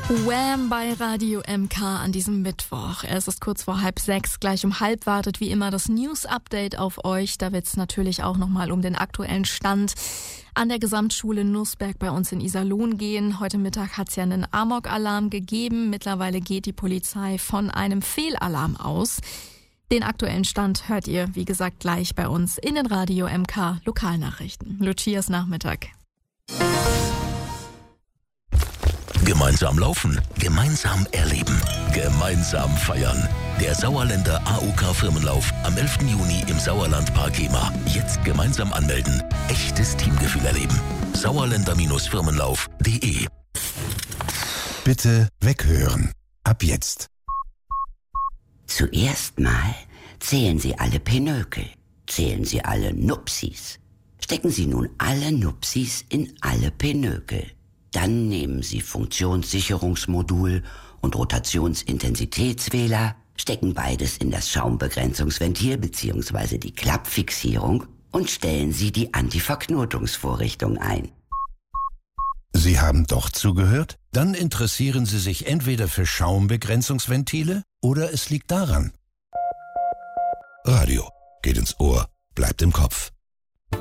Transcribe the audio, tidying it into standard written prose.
Wham bei Radio MK an diesem Mittwoch. Es ist kurz vor 5:30. Gleich um 5 wartet wie immer das News-Update auf euch. Da wird es natürlich auch nochmal um den aktuellen Stand an der Gesamtschule Nussberg bei uns in Iserlohn gehen. Heute Mittag hat es ja einen Amok-Alarm gegeben. Mittlerweile geht die Polizei von einem Fehlalarm aus. Den aktuellen Stand hört ihr, wie gesagt, gleich bei uns in den Radio MK Lokalnachrichten. Lucias Nachmittag. Gemeinsam laufen, gemeinsam erleben, gemeinsam feiern. Der Sauerländer AOK Firmenlauf am 11. Juni im Sauerlandpark Gema. Jetzt gemeinsam anmelden. Echtes Teamgefühl erleben. Sauerländer-Firmenlauf.de. Bitte weghören. Ab jetzt. Zuerst mal zählen Sie alle Pinökel. Zählen Sie alle Nupsis. Stecken Sie nun alle Nupsis in alle Pinökel. Dann nehmen Sie Funktionssicherungsmodul und Rotationsintensitätswähler, stecken beides in das Schaumbegrenzungsventil bzw. die Klappfixierung und stellen Sie die Antiverknotungsvorrichtung ein. Sie haben doch zugehört? Dann interessieren Sie sich entweder für Schaumbegrenzungsventile oder es liegt daran. Radio geht ins Ohr, bleibt im Kopf.